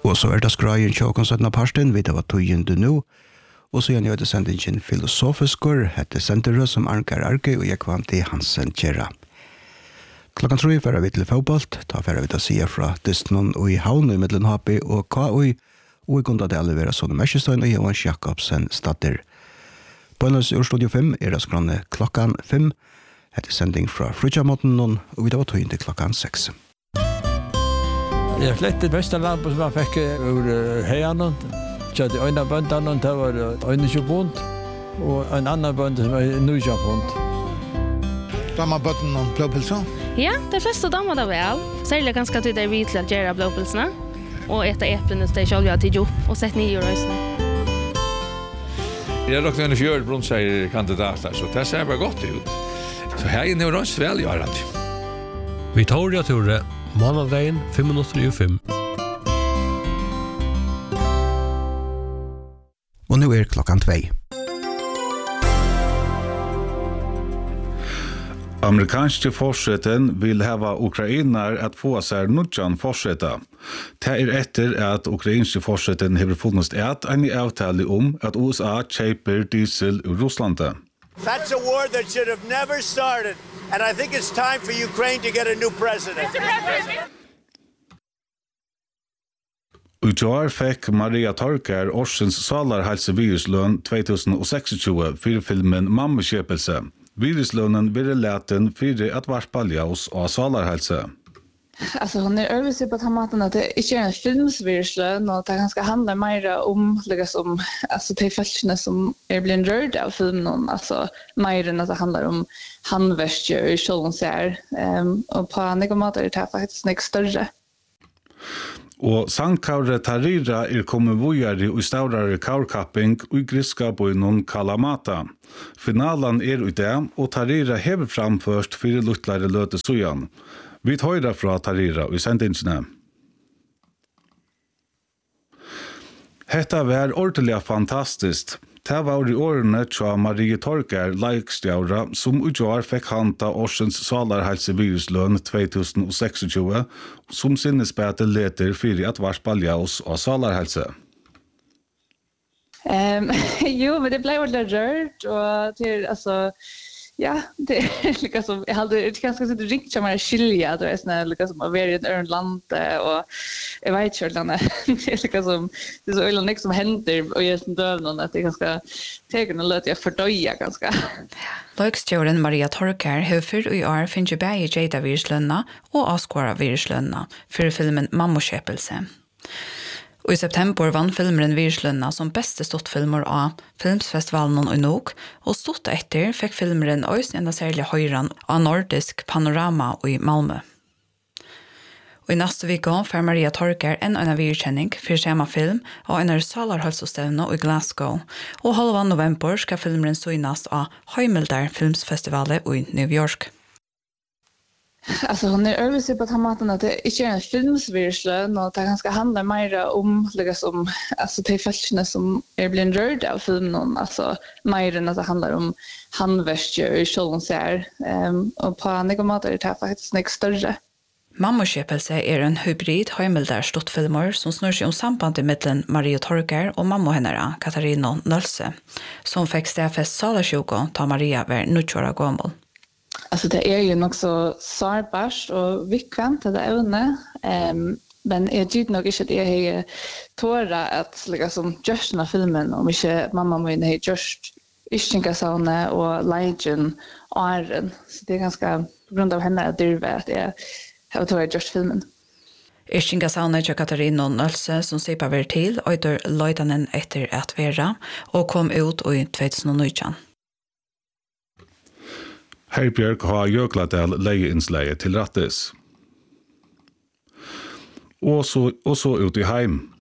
Og så det skrajen tjåkon 17. parsten, vi det var tøyende nå. Og så gjør det sendingen filosofiskor, hette senterød som Arnkar Arke og Jekvanti Hansen Kjera. Klokkan 3 fører vi til fotbollt, da fører vi til å si fra Dystnon og i Havn i Middelhapi og KUI, og i kunde det levere sånne Merkestøyen og Johan Jakobsen Stadder. På en ur Studio 5 det skranne klokkan 5, hette sending fra Frutjamotten, og vi det var tøyende klokkan 6. Jeg slett det beste lampen som jeg fikk ur heianen. Så det ene bøndene, det var 21 pund, og en annen bønde som var 9 pund. Damer bøndene og blåpilser? Ja, de fleste damer da vel. Særlig ganske til det er til å gjøre blåpilsene, og etter eplene til selv har tid opp og sett nye i røysene. Jeg nok en 4 brunnseier-kandidater, så det ser bare godt ut. Så her inne er røyst velgjørende. Victoria Ture, månedveien 5:05. Og nå klokkan 2. Amerikanske forseten vil hava ukrainar at få seg nudjan forseta. Det etter at ukrainske forseten hever funnest en avtale at USA kjøper diesel ur Russlanda. That's a war that should have never started, and I think it's time for Ukraine to get a new president. Utjar fikk Maria Torkar Orsens salarhalsevirusløn 2026 for filmen Mammekjøpelse. Viruslønnen vil leten for at varpa ljøs og salarhalse. Alltså hon är överse på att maten att det inte är en filmsvirslön och det ganska handlar mer om liksom alltså de fältena som är blir rörd av filmen alltså mer än att det handlar om handverkstjör och sånt så här och på andra matar det faktiskt nästa större. Og sangkaure Tarira kommet vujari og staurare kaurkapping og griska på innom Kalamata. Finalen i det, og Tarira hever framførst fyrir luttlare løte sujan. Vi høyrer fra Tarira og sendingsene. Hetta var ordentlig fantastisk. Det var i årene tja Marie Torkar Laikstjaura som utgjør fikk hanta Årsens salarhalsevirusløn 2026 som sinnespete leter fyrir at varspa ljøs og salarhalse. Jo, men det blev ordentligt rört och till alltså ja, det är liksom jag hade det ganska så rikt som att skilja då är såna liksom av varje ett land och jag vet inte det är liksom det är så illa liksom händer och jag döv någon att det ganska tegen och låt jag fördöja ganska. Lokstjorden Maria Torkar har för i år finns ju bäge Jada Virslönna och Oscar Virslönna för filmen Mammokjøpelse. Og i september vann filmeren Virslönna som beste stortfilmer av Filmsfestivalen i Nok, og stort etter fikk filmeren også enda særlig høyren av Nordisk Panorama i Malmö. Og i neste viko får Maria Torkar en virkjenning for samme film og en salarhalsostevne i Glasgow, og 12. november skal filmeren synast av Heimildar Filmsfestivalet i New York. Alltså hon är överse på att maten att det inte är en filmsvirslön och det ganska handlar mer om liksom alltså de fältena som är blir rörd av filmen alltså mer än att det handlar om handverkstjör och sånt så här och på andra matar det faktiskt nästa större. Mammokjøpelse er en hybrid Heimildar stortfilmer som snur seg om sambandet mellom Maria Torkar og mamma henne, Katarina Nølse, som fikk stedfest salasjuko ta Maria var 9 år gammel. Alltså det är ju nog så sårbart och vikvänt det ävne. Men jag tycker nog inte att jag är tåra att liksom just den filmen om inte mamma min har just Ischinka sauna och Legend Iron. Så det är ganska på grund av henne att det att jag har tåra just filmen. Ischinka sauna till Katarina Nølse som sipa ver till och då löjdanen efter att vera och kom ut i 2019. Herbjørg har Jøkladal leieinnslaget til rattes. Og så ut i heim.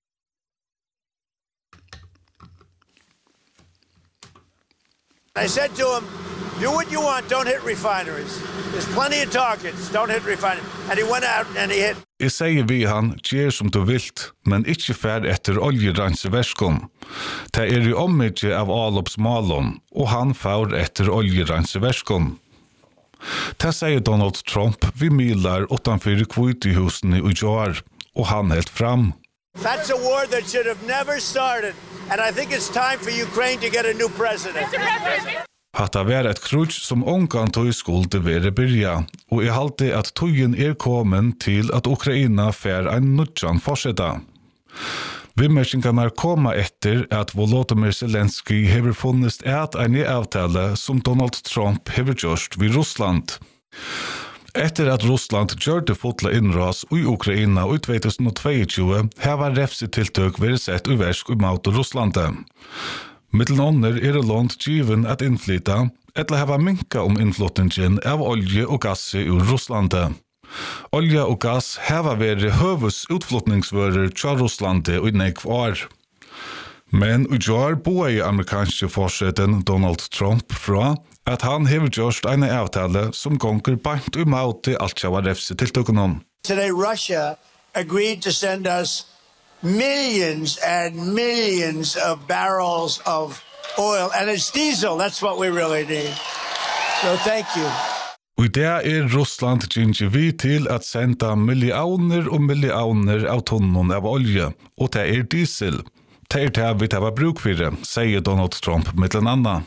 I said to him, do what you want, don't hit refineries. There's plenty of targets, don't hit refineries. And he went out and he hit. Jeg sier vi han, gjer som du vilt, men ikke fær etter oljeranseverskon. Det er jo ommidje av avloppsmalon, og han fær etter oljeranseverskon. Det sier Donald Trump vi milar utanfor Kvithusen i år, og han helt fram. That's a war that should have never started. And I think it's time for Ukraine to get a new president. Hatta var et krutsk som ongan tog skulde være byrja, og jeg halte at tøyen kommen til at Ukraina fer ein nudjan forsetta. Vimmerkingarna koma etter at Volodymyr Zelensky hever funnest ein avtale som Donald Trump hever gjørst vid Russland. Etter at Russland gjørte fotla innras i Ukraina i 2022, heva refsetiltøk vært sett i versk mot Russlande. Mittelånder det lånt given at innflyta, eller heva minka innflyttingen av olje og gass ur Russlande. Olja og gass heva vært høves utflyttningsvører til Russlande i nekv år. Men i år boer amerikanske forseten Donald Trump fra at han hever gjørst en avtale som gonger bant imot til alt som var refse til tøkkenom. Today Russia agreed to send us millions and millions of barrels of oil, and it's diesel. That's what we really need. So thank you. Og det Russland gynge vi til at senda millioner og millioner av tonnon av olje, og det diesel. Det det vi tar bruk for det, sier Donald Trump mittlen anna.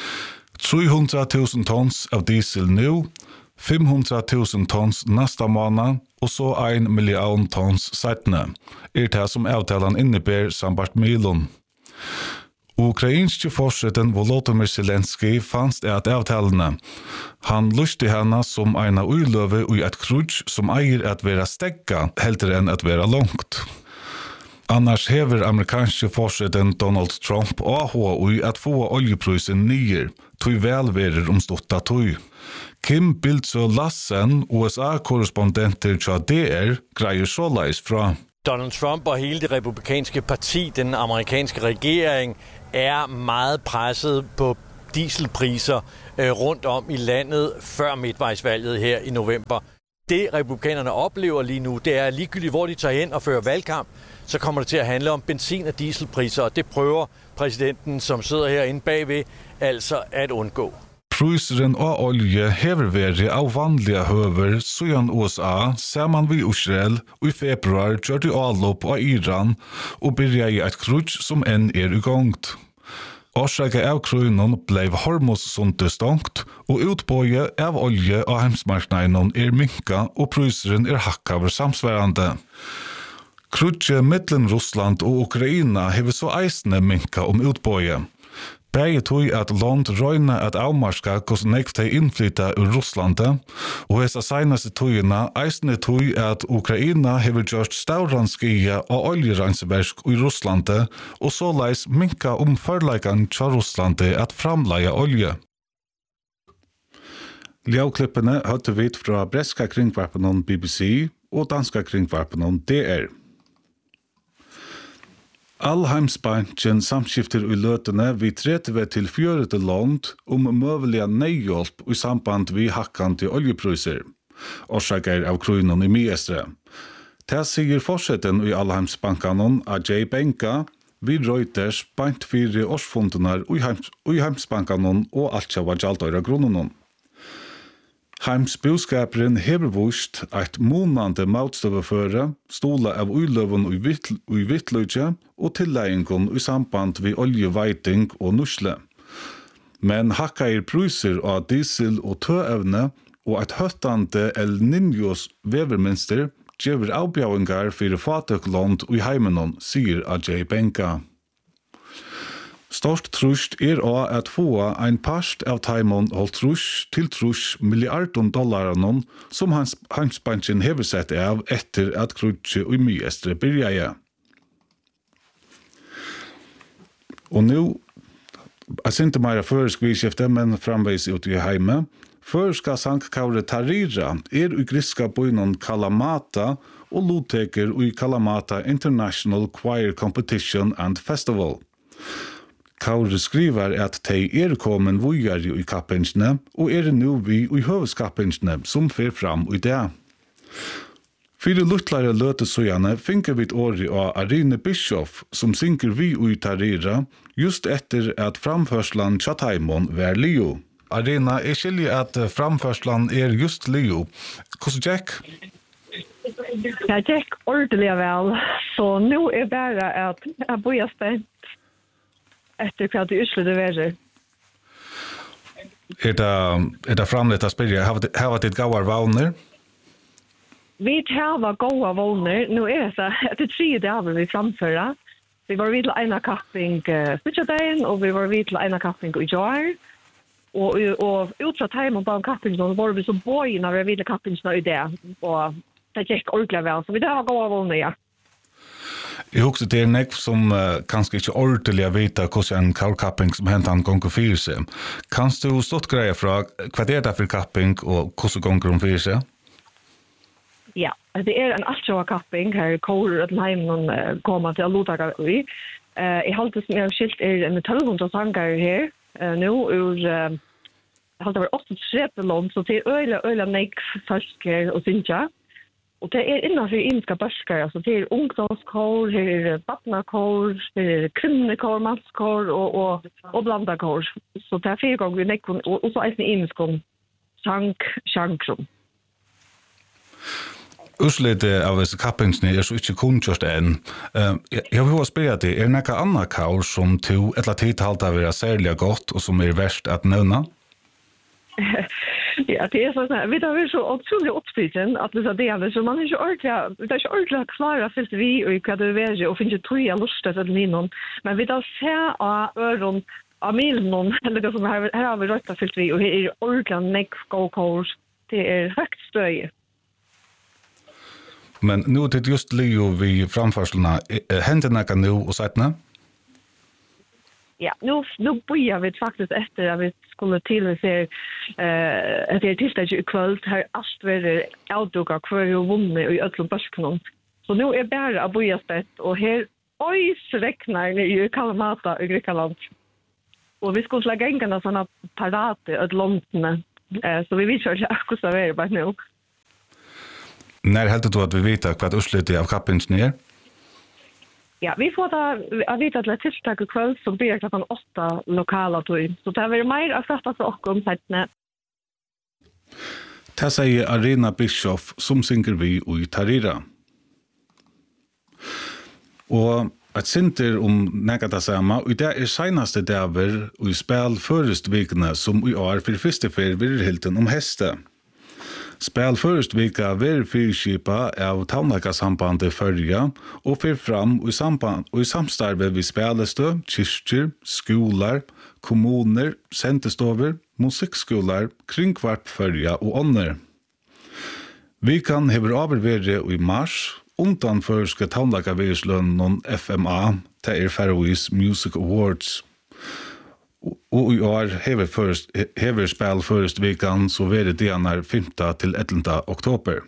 300,000 tons av diesel nu, 500,000 tons nästa månad och så 1 million tons settene. Det som avtalen innebär sambart milon. Ukrainske forseten Volodymyr Zelensky fanns at avtalene. Han lusti henne som eina uiløve i et krutsk som eier at vera stegga heller enn at vera langt. Annars hever amerikanske forseten Donald Trump AHO i at få oljeprysen nyer, tog velverer omstotta tog. Kim Bildsø Lassen, USA-korrespondenter til DR, greier såleis fra. Donald Trump og hele det republikanske parti, den amerikanske regering, meget presset på dieselpriser rundt om i landet før midtvejsvalget her i november. Det republikanerne oplever lige nu, det ligegyldigt hvor de tager hen og fører valgkamp, så kommer det til at handle om benzin- og dieselpriser, og det prøver præsidenten, som sidder herinde bagved, altså at undgå. Pruseren og olje hever vært av vanlige høver siden USA sammen med Israel og i februar gjør de avlopp av Iran og byrja i et krutsk som enn i gongt. Årsake av krøynen ble Hormuz-sundet stongt og utbøye av olje av heimsmarknaden minka og pruseren hakkaver samsværende. Krutske mittlen Russland og Ukraina hever så eisne minka utbøye. Begge tog at land røyne at avmarska hvordan nekv de innflytta ur Russlande, og hesa seinaste togina eisne tog at Ukraina hever gjørst stauranskija og oljeranseversk i Russlande, og såleis minka førleikan tja Russlande at framleia olje. Ljavklippene høtte vi fra breska kringvarpenon BBC og danska kringvarpenon DR. Allheimsbanken samskifter i løtene vi 30 til 40 land møvelige neihjálp i samband vi hakkande oljepriser, årsaker av kronen i Miestre. Det sier forseten i Allheimsbankanen Ajay Benka vid Reuters bant 4 årsfundenar i Heimsbankanen og alt av Jaltøyra grunnen. Heimsbudskaperen hever vust eit månande mautstøveføre, stola av uiløven i vittløyge og tilleggen i samband vi oljeveiting og nusle. Men hakkair pruser av diesel og tøevne og eit høttande El Niños veverminster gjever avbjauingar fyrir fatøkland i heimenon, sier Ajay Benka. Stort trusht av at få ein part av taimon holdt trusht til $30 milliarder som Heimsbanken hever sett av etter at krutje og Miestre byrjaje. Og nå, jeg synes ikke mer føresk vi skiftet, men framveis ut i heime. Føreska sankkaure Tarira i griska bøynon Kalamata og lodteker i Kalamata International Choir Competition and Festival. Kaure skriver at de kommen vujare i kappingsne, og nu vi i høveskappingene som fer fram i det. Fyre luttlare løtesøyane finker vi et åri av Arine Bischoff, som synker vi i Tarira, just etter at framførslan Chattaimon var Leo. Arina, skiljer at framførslan just Leo. Hvordan Jack? Jag gick ordentligt väl, så nu är bara att jag börjar spänt efter vad det utslutet är. Är det framligt att spela? Har det goda vagnar? Vi har goda vagnar. Nu är det så att det 3 dagar vi framföra. Vi var vid ena camping Spitchadagen och vi var vid ena camping i Jar. Och utsatt hem och på camping så var vi så boy när vi ville campingen i det. Och det gick ordentligt väl. Så vi har goda vagnar, ja. Jag husker det nekv som kanskje ikke ordentlig vita hvordan en kapping som hentet han gonger fyrir seg. Kan du stått greie fra hva det for kapping og hvordan gonger hun fyrir seg? Ja, det en alltjåa kapping her kårer at heimen kommer til å lotaka i. Jeg halte som jeg har skilt en 1200 sanger her nå ur jeg halte det var 8 land, så det øyla nekv folk her og synsja. Och det är innanför inska börskar, alltså det är ungdomskår, det är vattnakår, det är kvinnekår, manskår och blandakår. Så det är 4 gånger nekon och så är det inskon sjankrum. Urslitet av disse kappingsene så ikke kunnkjørst enn. Jeg vil spørre deg, det noe annet kår som to eller tid halte å være særlig godt og som verst at nevne? Ja, det är så här. Vi har så otroligt uppspriten att det är så man är inte ordentligt klara för vi och vad det är och finns ju tre luster för linon. Men vi då ser öron av miljon eller det som här har vi rätta för vi och det är ordentligt neck go det är högt stöj. Men nu det just Leo vi framförslena händerna kan nu och sätta. Ja, nu börjar vi faktiskt efter att vi skulle till se att det är tillstånd i kväll här allt är outdoor kvar och vunnit i öllum börsknon. Så nu är bara att börja spett och här räknar i Kalamata i Grekland. Och vi skulle lägga in såna parader åt London. Så vi vet ju att det är bara nu. När helt du att vi vet vad utslutet av kappingen är? Ja, vi får da vite at det er tiltak i kveld som blir klokken 8 lokala tog. Så det er mer å fatte seg også om settene. Det sier Arena Bischoff som synger vi i Tarira. Og et sinter om nægat det samme, og det er senaste dager i spil førestvikene som i år for første fer virrhilten om heste. Spel førestvika ver fyrskipa av Tavnakasambandet førja og fyr fram i samstarve vi spelestø, kyrkjer, skolar, kommuner, sentestover, musikkskolar, kringkvart førja og ånder. Vi kan hever oververe i mars, undan førske Tavnakavirslønnen FMA, til Faroese Music Awards. Og i år hever spel førestvikan så være det 5. til 11. oktober.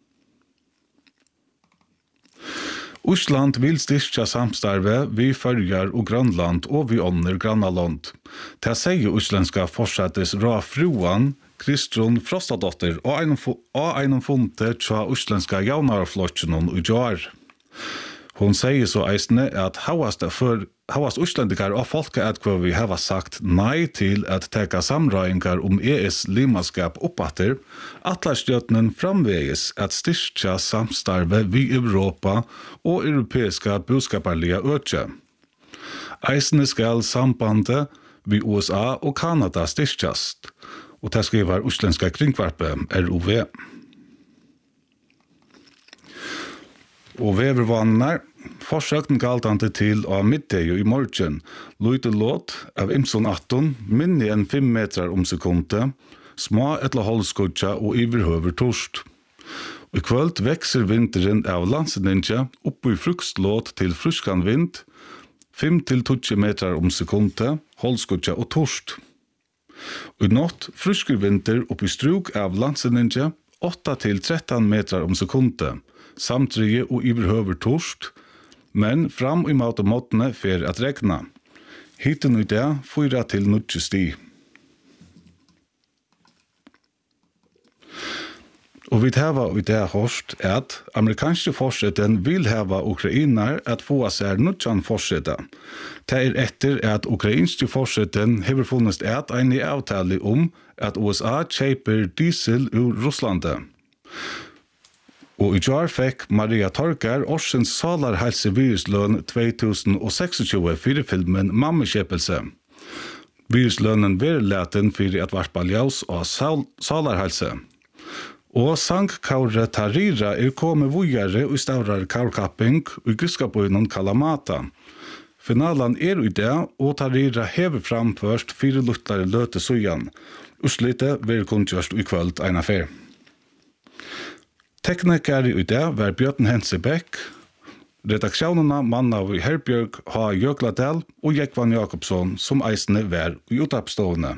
Osland vil styrke samstarve vi Førjar og Grønland og vi ånder Grannaland. Det sier oslandska fortsettes Rafruan, Kristrun Frostadotter og en funte tja oslandska jaunarflotjenon i Jar. Hon säger så eisne at havast uslendikar og folkeatkvar vi hava sagt nei til at teka samrøyngar om ES-limaskap oppatter, atlarstjøtnen framveges at styrkja samstarve vi Europa og europeiska boskaparliga øtje. Eisne skal sambandet vi USA og Kanada styrkjast, og det skriver uslenska kringkvarpe ROV. Og vevervannar, forsøkten galtante til av middag i morgen, løyte låt av Imson 18, minne enn 5 meter om sekundet, små etla holdskudja og iverhøver torst. I kvöld vekser vinteren av landsenninja opp i fruktlåt til fruskan vind, 5-20 meter om sekundet, holdskudja og torst. I natt frusker vinter opp i struk av landsenninja 8-13 meter om sekundet, samtrige og iverhøver torst, men fram i måtene fer at regna. Hitten i det 4-9 sti. Og vi hava i det hørst at amerikanske forseten vil hava ukrainar at få seg nutjan forseta. Det etter at ukrainske forseten hever funnest et en i avtale om at USA kjøper diesel ur Russlandet. Og I år fikk Maria Torkar årsens salarhelsevirusløn 2026 for filmen Mammekjepelse. Viruslønnen var leten for at varpa ljøs og salarhelse. Og sang Kaure Tarira kommet vujere og stavrar kaurkapping og griskapøynen Kalamata. Finalen I det, og Tarira hever framførst 4 luttlare løte sujan. Uslite vil kunngjørst I kvöld en affær. Tekniker I det var Bjørn Hensebekk, redaksjonene mann av Herbjørg H. Jøkladal og Jekvan Jakobsson som eisende var I utoppstående.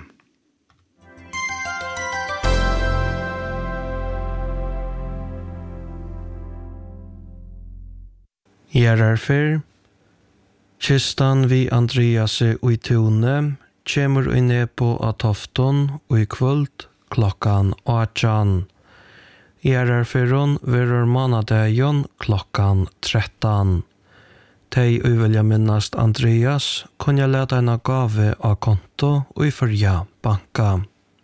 Gjerarfer, kistan vi Andreas I tone, kjemur I nepo av tofton og I kvöld klokkan 18. Gjerarferon verur manadejon klokkan 13. Tei uvelja minnast Andreas kunja leta en gave av konto og I fyrja banka.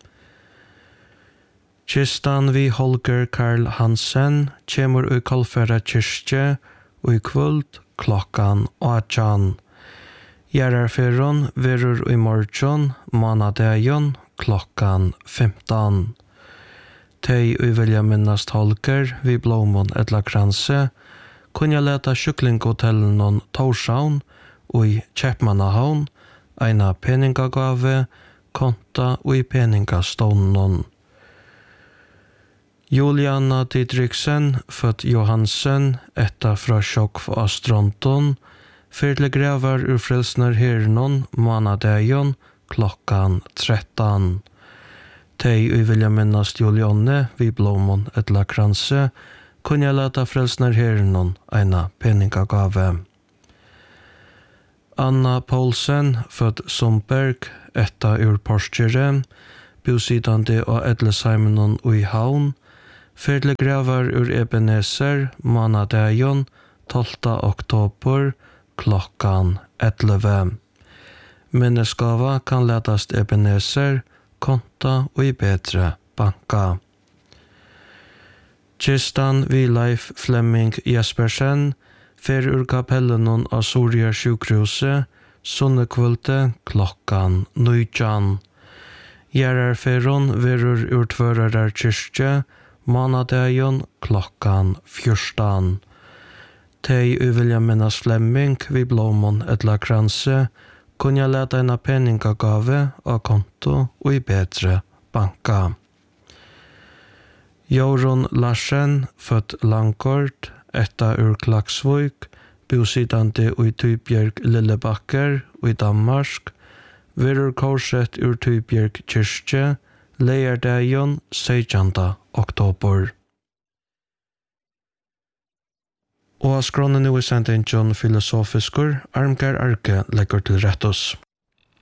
Kistan vi Holger Karl Hansen kjemur I Kalfera kyrkje og I kvöld klokkan 18. Gjerarferon verur I morgon manadejon klokkan 15. Tei uvelja minnast Holger vi Blomon etla Kranse kunja leta kyklinghotellenon Torshavn og I Kjeppmannahavn eina peningagave konta og I peningastånden. Juliana Didriksen, født Johansen, etta fra Sjokv av Stronton, fyrle grevar ur frelsner hernon, manadejon, klokkan 13. Tei uvilja minnast Juliane, vi Blomon etla Kranse, kunja leta frelsner hernon, eina peningagave. Anna Poulsen, født Sumberg, etta ur Porskjere, bosidande av Edlesheimenon og I Havn, fyrle gravar ur Ebenezer, manadejon, 12. oktober, klokkan 11. Minneskava kan letast Ebenezer, konta og I betre banka. Kistan vi Leif Flemming Jespersen, fer ur kapellenon av Soria sjukruse, sunnekvölte klokkan 19. Gjerarferon verur ur Tvørarar kyrkje, manadejon klokkan 14. Tei uvilja minnas Flemming vi Blomon etla Kranse, kunja leta eina peningagave av konto og I betre banka. Jorun Larsen, født Langkort, etta ur Klaksvøk, bosidande og I Tybjerg Lillebakker og I Danmark, verur korset ur Tybjerg kyrkje, leierdejon 16. oktober. Og skrånen nu sendt en John Filosofiskur, Armgar Arke legger til rettos.